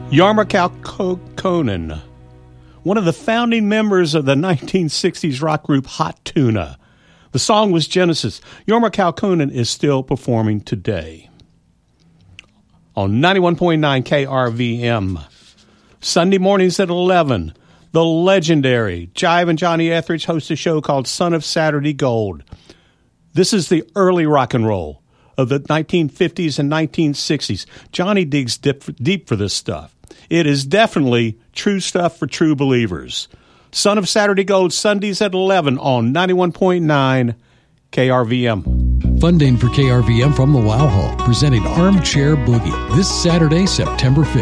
Jarmo Kekkonen, one of the founding members of the 1960s rock group Hot Tuna. The song was Genesis. Jarmo Kekkonen is still performing today. On 91.9 KRVM, Sunday mornings at 11, the legendary Jive and Johnny Etheridge host a show called Son of Saturday Gold. This is the early rock and roll of the 1950s and 1960s. Johnny digs deep for this stuff. It is definitely true stuff for true believers. Son of Saturday Gold, Sundays at 11 on 91.9 KRVM. Funding for KRVM from the Wow Hall, presenting Armchair Boogie this Saturday, September 5th.